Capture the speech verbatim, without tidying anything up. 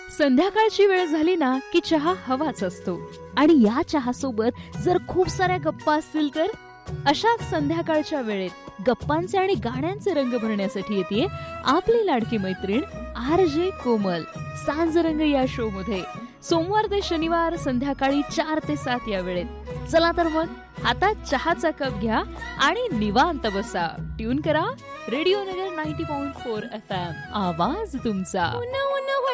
संध्याकाळची वेळ झाली ना की चहा हवाच असतो आणि या चहा सोबत जर खूप साऱ्या गप्पा असतील तर अशाच संध्याकाळच्या वेळेत गप्पांचे आणि गाण्यांचे रंग भरण्यासाठी येते आपली लाडकी मैत्रीण आर जे कोमल सांजरंग या शो मध्ये सोमवार ते शनिवार संध्याकाळी चार ते सात या वेळेत. चला तर मग हातात चहाचा कप घ्या आणि निवांत बसा. ट्यून करा रेडिओ नगर नव्वद पॉइंट चार एफ एम. आवाज तुमचा.